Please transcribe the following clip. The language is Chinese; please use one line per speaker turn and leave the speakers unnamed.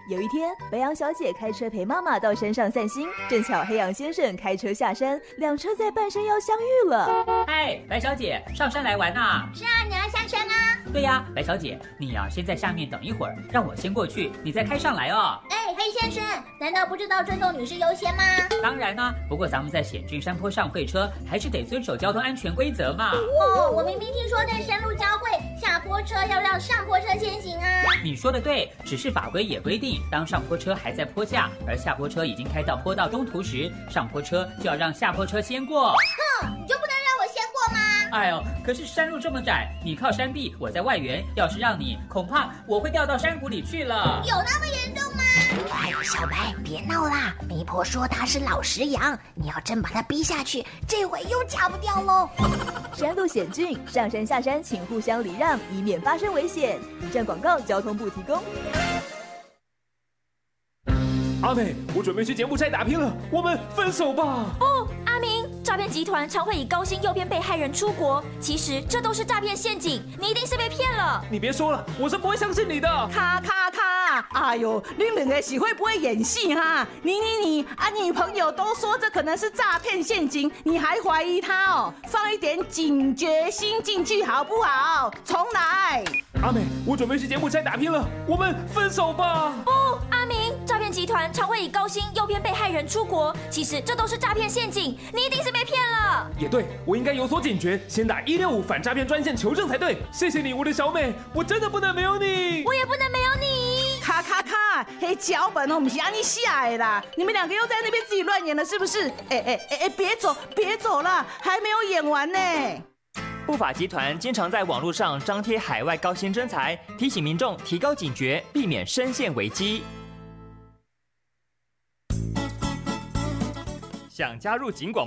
有一天，白羊小姐开车陪妈妈到山上散心，正巧黑羊先生开车下山，两车在半山腰相遇了。
嗨，白小姐，上山来玩啊？
是啊，你要下山啊？
对呀，白小姐，你先在下面等一会儿，让我先过去，你再开上来哦。
黑先生，难道不知道尊重女士优先吗？
当然啦，不过咱们在险峻山坡上会车，还是得遵守交通安全规则嘛。
我明明听说在山路交汇，下坡车要让上坡车先行啊。
你说的对，只是法规也规定，当上坡车还在坡下，而下坡车已经开到坡道中途时，上坡车就要让下坡车先过。
哼，你就不能让我先过吗？
哎呦，可是山路这么窄，你靠山壁，我在外缘，要是让你，恐怕我会掉到山谷里去了。
有那么严重吗？
哎，小白，别闹啦！媒婆说他是老实羊，你要真把他逼下去，这回又嫁不掉喽。
山路险峻，上山下山请互相礼让，以免发生危险。以上广告，交通部提供。
阿美，我准备去柬埔寨打拼了，我们分手吧。
阿明，诈骗集团常会以高薪诱骗被害人出国，其实这都是诈骗陷阱，你一定是被骗了。
你别说了，我是不会相信你的。
咔！哎呦，你两个是会不会演戏哈？你女朋友都说这可能是诈骗陷阱，你还怀疑她哦？放一点警觉心进去好不好？重来。
阿美，我准备去柬埔寨打拼了，我们分手吧。
不，阿明，诈骗集团常会以高薪诱骗被害人出国，其实这都是诈骗陷阱，你一定是被骗了。
也对，我应该有所警觉，先打165反诈骗专线求证才对。谢谢你，我的小美，我真的不能没有你，
我也不能没有你。
咔！嘿，脚本哦，不是按你写的啦！你们两个又在那边自己乱演了，是不是？别走了，还没有演完呢。
不法集团经常在网络上张贴海外高薪征才，提醒民众提高警觉，避免深陷危机。想加入警广